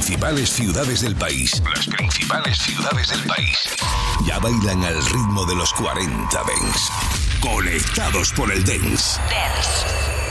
principales ciudades del país. Las principales ciudades del país. Ya bailan al ritmo de los 40 Dance. Conectados por el Dance. Dance.